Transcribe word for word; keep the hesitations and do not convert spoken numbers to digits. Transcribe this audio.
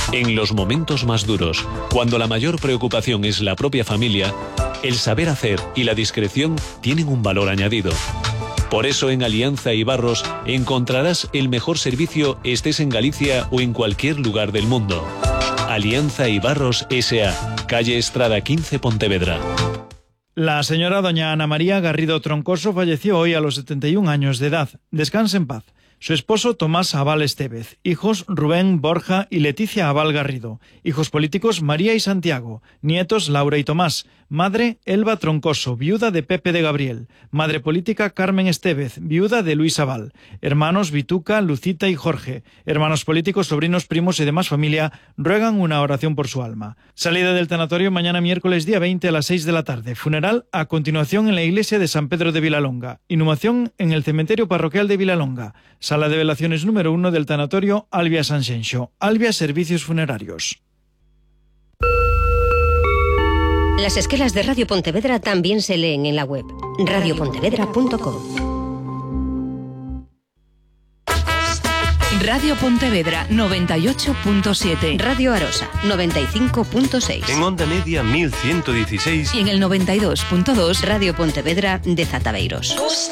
En los momentos más duros, cuando la mayor preocupación es la propia familia, el saber hacer y la discreción tienen un valor añadido. Por eso en Alianza Ibarros encontrarás el mejor servicio estés en Galicia o en cualquier lugar del mundo. Alianza Ibarros S A, calle Estrada quince, Pontevedra. La señora doña Ana María Garrido Troncoso falleció hoy a los setenta y un años de edad. Descanse en paz. Su esposo Tomás Abal Estevez, hijos Rubén, Borja y Leticia Abal Garrido, hijos políticos María y Santiago, nietos Laura y Tomás, madre Elba Troncoso, viuda de Pepe de Gabriel, madre política Carmen Estevez, viuda de Luis Abal, hermanos Vituca, Lucita y Jorge, hermanos políticos, sobrinos, primos y demás familia ruegan una oración por su alma. Salida del tanatorio mañana miércoles día veinte a las seis de la tarde, funeral a continuación en la iglesia de San Pedro de Vilalonga, inhumación en el cementerio parroquial de Vilalonga. Sala de velaciones número uno del tanatorio Albia Sanxenxo. Albia Servicios Funerarios. Las esquelas de Radio Pontevedra también se leen en la web radio pontevedra punto com. Radio Pontevedra noventa y ocho punto siete. Radio Arosa noventa y cinco punto seis. En onda media mil ciento dieciséis. Y en el noventa y dos punto dos. Radio Pontevedra de Zataveiros.